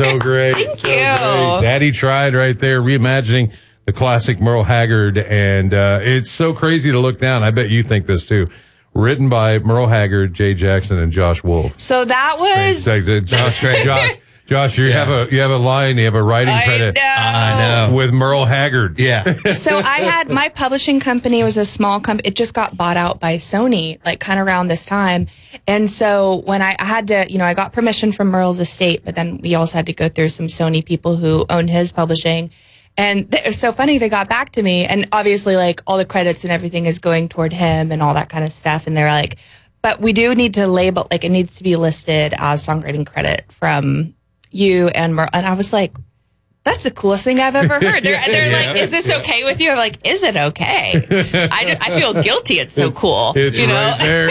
So great. Thank so you. Great. Daddy tried right there, reimagining the classic Merle Haggard. And it's so crazy to look down. I bet you think this too. Written by Merle Haggard, Jay Jackson, and Josh Wolf. So that was... Josh, you have a line, you have a writing credit. I know. With Merle Haggard. Yeah. So I had, my publishing company was a small company. It just got bought out by Sony, like kind of around this time. And so when I had to, I got permission from Merle's estate, but then we also had to go through some Sony people who owned his publishing. And it was so funny, they got back to me, and obviously like all the credits and everything is going toward him and all that kind of stuff. And they're like, but we do need to label, like it needs to be listed as songwriting credit from you and Merle. And I was like, that's the coolest thing I've ever heard. They're like, is this okay with you? I'm like, is it okay? I feel guilty. It's so cool. It's right there.